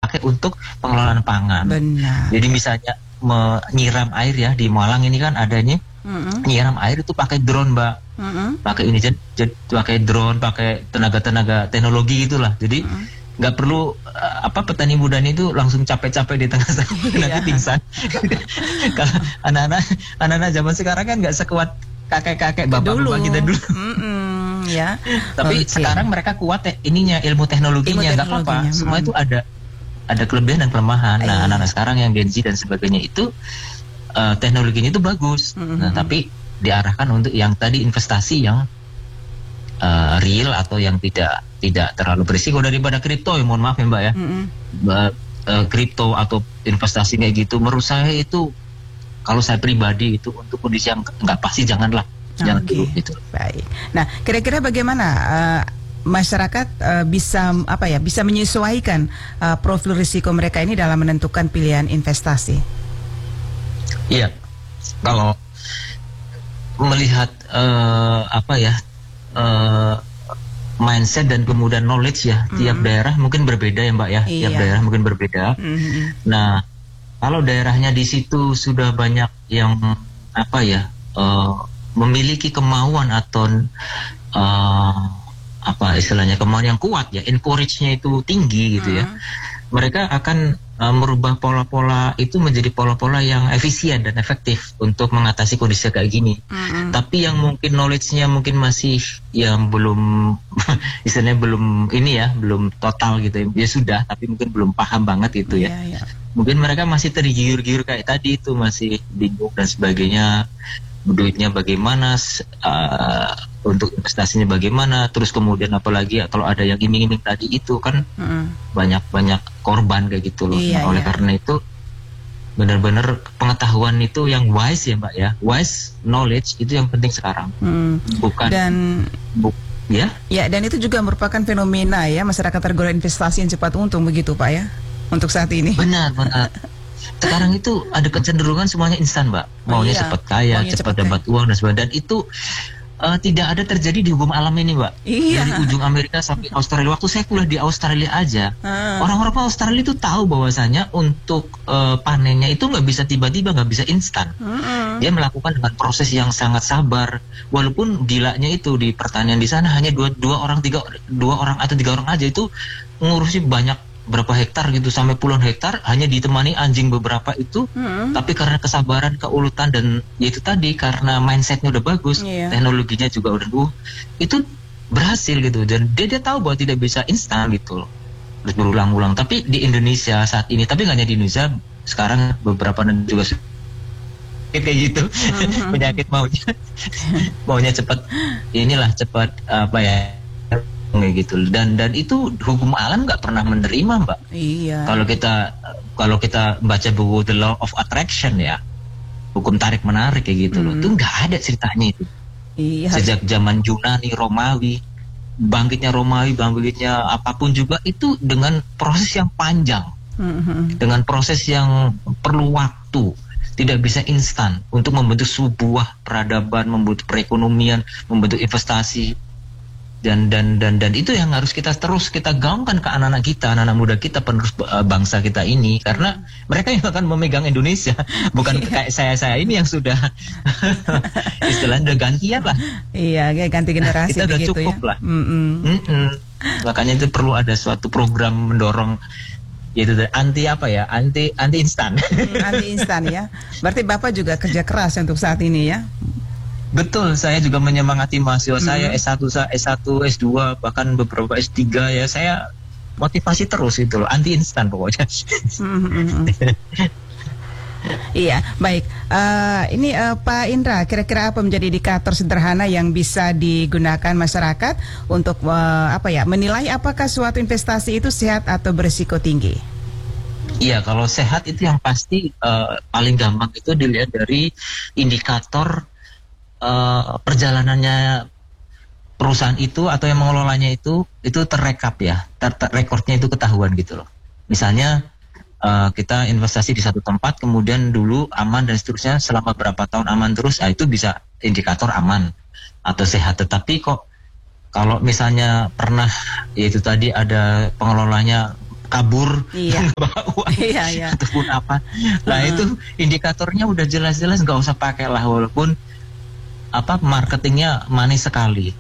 dipakai untuk pengelolaan pangan. Benar. Jadi misalnya menyiram air ya, di Malang ini kan adanya nyiram air itu pakai drone, Mbak. Pakai ini pakai drone, pakai tenaga teknologi gitulah. Jadi nggak perlu petani muda itu langsung capek-capek di tengah sawah nanti pingsan. Kalau anak-anak zaman sekarang kan nggak sekuat kakek-kakek bapak-bapak kita dulu. Ya. Tapi sekarang mereka kuat ilmu teknologinya, nggak apa-apa. Semua itu ada kelebihan dan kelemahan. Nah, anak-anak sekarang yang Gen Z dan sebagainya itu teknologinya itu bagus. Nah, tapi diarahkan untuk yang tadi investasi yang real atau yang tidak terlalu berisiko daripada kripto ya, mohon maaf ya Mbak ya. Kripto atau investasi kayak gitu menurut saya itu, kalau saya pribadi itu untuk kondisi yang nggak pasti jangan dulu gitu. Baik. Nah, kira-kira bagaimana masyarakat bisa menyesuaikan profil risiko mereka ini dalam menentukan pilihan investasi? Iya, kalau melihat mindset dan kemudian knowledge ya, tiap daerah mungkin berbeda ya Mbak ya, tiap daerah mungkin berbeda. Nah, kalau daerahnya di situ sudah banyak yang memiliki kemauan atau istilahnya kemauan yang kuat ya, encourage-nya itu tinggi gitu ya, mereka akan merubah pola-pola itu menjadi pola-pola yang efisien dan efektif untuk mengatasi kondisi kayak gini. Tapi yang mungkin knowledge-nya mungkin masih yang belum istilahnya belum total gitu ya sudah, tapi mungkin belum paham banget gitu ya. Mungkin mereka masih tergiur-giur kayak tadi itu, masih bingung dan sebagainya, duitnya bagaimana, untuk investasinya bagaimana, terus kemudian apalagi kalau ada yang iming-iming tadi itu kan banyak korban kayak gitu loh. Oleh karena itu benar-benar pengetahuan itu yang wise ya Mbak ya, wise knowledge itu yang penting sekarang. Bukan dan itu juga merupakan fenomena ya, masyarakat tergoda investasi yang cepat untung begitu Pak ya, untuk saat ini. Benar. Sekarang itu ada kecenderungan semuanya instan Mbak, maunya cepat kaya, cepat dapat uang dan sebagainya, dan itu tidak ada terjadi di hukum alam ini Mbak. Dari ujung Amerika sampai Australia. Waktu saya kuliah di Australia aja, orang-orang Australia itu tahu bahwasanya untuk panennya itu nggak bisa tiba-tiba, nggak bisa instan. Dia melakukan dengan proses yang sangat sabar. Walaupun gilanya itu di pertanian di sana hanya dua orang atau tiga orang aja itu ngurusi banyak berapa hektar gitu, sampai puluhan hektar, hanya ditemani anjing beberapa itu. Tapi karena kesabaran, keuletan, dan yaitu tadi karena mindsetnya udah bagus, teknologinya juga udah itu berhasil gitu. Dan dia tahu bahwa tidak bisa instan gitu loh, terus berulang-ulang. Tapi di Indonesia saat ini, tapi nggak hanya di Indonesia, sekarang beberapa negara juga kayak gitu. Penyakit maunya cepat kayak gitu, dan itu hukum alam nggak pernah menerima Mbak. Kalau kita baca buku The Law of Attraction ya, hukum tarik menarik kayak gitu loh, itu nggak ada ceritanya itu. Sejak zaman Yunani, Romawi, bangkitnya apapun juga itu dengan proses yang panjang, dengan proses yang perlu waktu, tidak bisa instan untuk membentuk sebuah peradaban, membentuk perekonomian, membentuk investasi. Dan itu yang harus kita gaungkan ke anak-anak kita, anak-anak muda kita, penerus bangsa kita ini, karena mereka yang akan memegang Indonesia, bukan kayak saya ini yang sudah istilahnya udah gantian lah. Ganti generasi. Kita udah cukup lah. Makanya itu perlu ada suatu program mendorong yaitu anti instan. Anti instan ya. Berarti Bapak juga kerja keras untuk saat ini ya. Betul, saya juga menyemangati mahasiswa saya S1, S2, bahkan beberapa S3 ya, saya motivasi terus itu loh, anti instan pokoknya. Iya, baik. Ini Pak Indra, kira-kira apa menjadi indikator sederhana yang bisa digunakan masyarakat untuk menilai apakah suatu investasi itu sehat atau berisiko tinggi? Iya, kalau sehat itu yang pasti paling gampang itu dilihat dari indikator perjalanannya perusahaan itu atau yang mengelolanya itu terrekap ya, rekornya itu ketahuan gitu loh. Misalnya kita investasi di satu tempat, kemudian dulu aman dan seterusnya, selama berapa tahun aman terus, itu bisa indikator aman atau sehat. Tetapi kok kalau misalnya pernah yaitu tadi ada pengelolanya kabur, bawa uang, ataupun apa. Nah itu indikatornya udah jelas-jelas, nggak usah pakai lah, walaupun marketingnya manis sekali.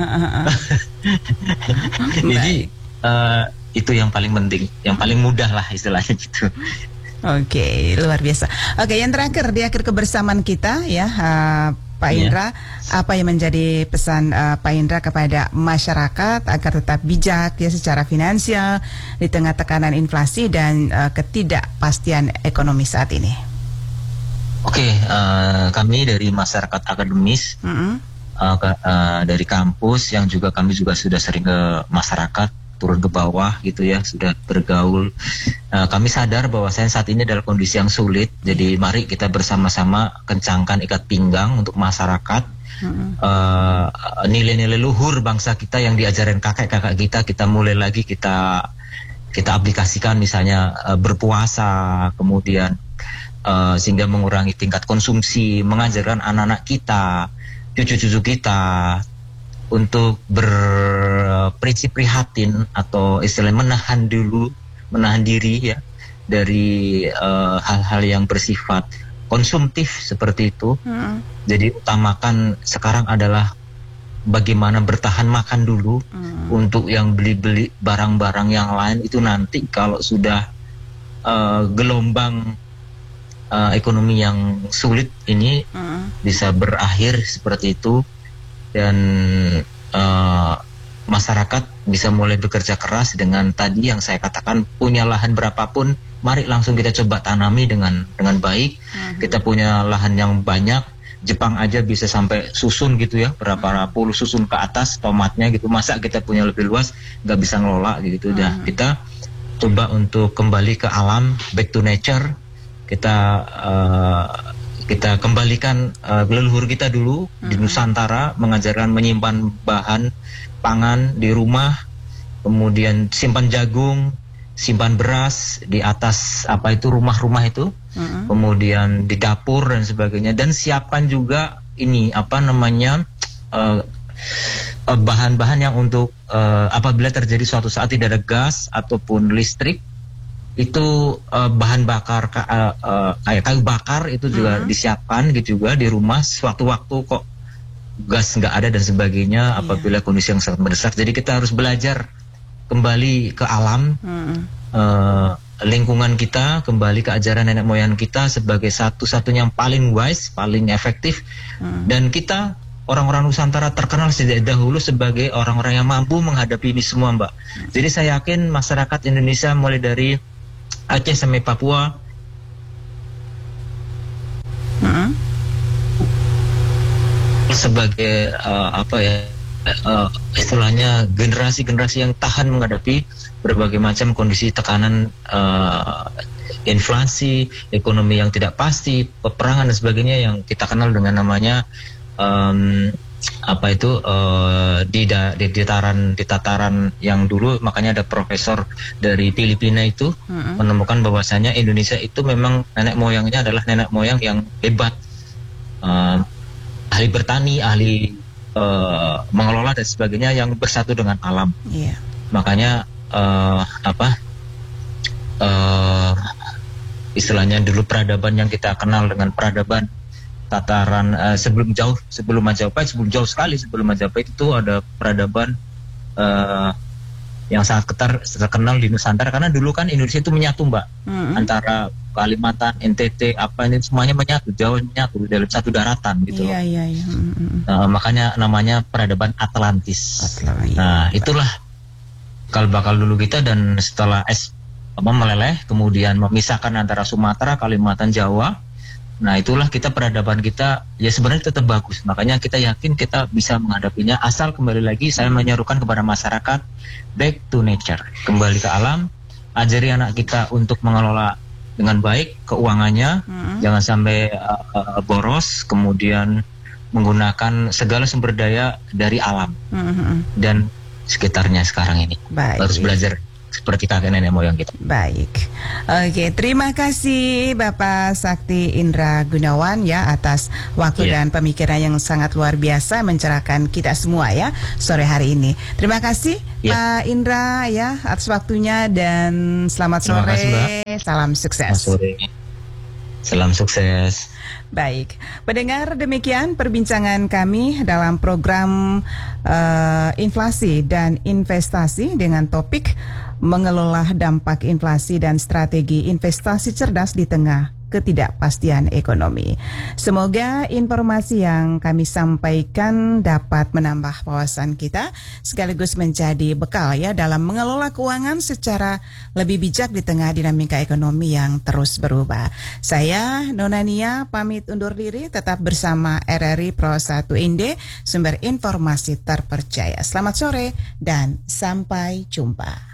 Jadi itu yang paling penting, yang paling mudah lah istilahnya gitu. Oke, luar biasa. Oke, yang terakhir di akhir kebersamaan kita ya, Pak Indra, apa yang menjadi pesan Pak Indra kepada masyarakat agar tetap bijak ya secara finansial di tengah tekanan inflasi dan ketidakpastian ekonomi saat ini? Oke, kami dari masyarakat akademis, dari kampus yang juga kami juga sudah sering ke masyarakat, turun ke bawah gitu ya, sudah bergaul. Kami sadar bahwasanya saat ini adalah kondisi yang sulit. Jadi mari kita bersama-sama kencangkan ikat pinggang untuk masyarakat. Nilai-nilai luhur bangsa kita yang diajarin kakek-kakak kita mulai lagi kita aplikasikan, misalnya berpuasa, kemudian sehingga mengurangi tingkat konsumsi, mengajarkan anak-anak kita, cucu-cucu kita untuk berprinsip prihatin atau istilahnya menahan diri ya dari hal-hal yang bersifat konsumtif seperti itu. Jadi utamakan sekarang adalah bagaimana bertahan makan dulu. Untuk yang beli-beli barang-barang yang lain itu nanti kalau sudah gelombang ekonomi yang sulit ini bisa berakhir seperti itu. Dan masyarakat bisa mulai bekerja keras dengan tadi yang saya katakan, punya lahan berapapun, mari langsung kita coba tanami dengan baik. Kita punya lahan yang banyak, Jepang aja bisa sampai susun gitu ya, berapa puluh susun ke atas tomatnya gitu. Masa kita punya lebih luas nggak bisa ngelola gitu. Udah kita coba untuk kembali ke alam, back to nature. Kita kembalikan leluhur kita dulu di Nusantara, mengajarkan menyimpan bahan pangan di rumah, kemudian simpan jagung, simpan beras di atas rumah-rumah itu, kemudian di dapur dan sebagainya, dan siapkan juga ini bahan-bahan yang untuk apabila terjadi suatu saat tidak ada gas ataupun listrik, itu bahan bakar kayak kayu bakar itu juga disiapkan gitu juga di rumah. Sewaktu-waktu kok gas nggak ada dan sebagainya, apabila kondisi yang sangat mendesak. Jadi kita harus belajar kembali ke alam, lingkungan kita, kembali ke ajaran nenek moyang kita sebagai satu-satunya yang paling wise, paling efektif. Dan kita orang-orang Nusantara terkenal sejak dahulu sebagai orang-orang yang mampu menghadapi ini semua, Mbak. Jadi saya yakin masyarakat Indonesia mulai dari Aceh sampai Papua sebagai istilahnya generasi-generasi yang tahan menghadapi berbagai macam kondisi tekanan inflasi, ekonomi yang tidak pasti, peperangan dan sebagainya yang kita kenal dengan namanya di tataran yang dulu. Makanya ada profesor dari Filipina itu menemukan bahwasanya Indonesia itu memang nenek moyangnya adalah nenek moyang yang hebat, ahli bertani, ahli mengelola dan sebagainya, yang bersatu dengan alam. Makanya istilahnya dulu peradaban yang kita kenal dengan peradaban tataran sebelum jauh sekali sebelum Majapahit itu ada peradaban yang sangat terkenal di Nusantara, karena dulu kan Indonesia itu menyatu, Mbak, antara Kalimantan, NTT, ini semuanya menyatu, Jawa menyatu dalam satu daratan gitu. Makanya namanya peradaban Atlantis. Nah, itulah bakal dulu kita, dan setelah meleleh kemudian memisahkan antara Sumatera, Kalimantan, Jawa. Nah, itulah peradaban kita ya sebenarnya tetap bagus. Makanya kita yakin kita bisa menghadapinya, asal kembali lagi saya menyerukan kepada masyarakat back to nature, kembali ke alam, ajari anak kita untuk mengelola dengan baik keuangannya, jangan sampai boros, kemudian menggunakan segala sumber daya dari alam dan sekitarnya sekarang ini. Harus belajar seperti kakek nenek moyang kita. Baik. Oke, terima kasih Bapak Sakti Indra Gunawan ya atas waktu dan pemikiran yang sangat luar biasa mencerahkan kita semua ya sore hari ini. Terima kasih Pak Indra ya atas waktunya dan selamat sore. Salam sukses. Selamat sore. Salam sukses. Baik, pendengar, demikian perbincangan kami dalam program inflasi dan investasi dengan topik mengelola dampak inflasi dan strategi investasi cerdas di tengah ketidakpastian ekonomi. Semoga informasi yang kami sampaikan dapat menambah wawasan kita sekaligus menjadi bekal ya dalam mengelola keuangan secara lebih bijak di tengah dinamika ekonomi yang terus berubah. Saya Nona Nia pamit undur diri, tetap bersama RRI Pro 1 Inde, sumber informasi terpercaya. Selamat sore dan sampai jumpa.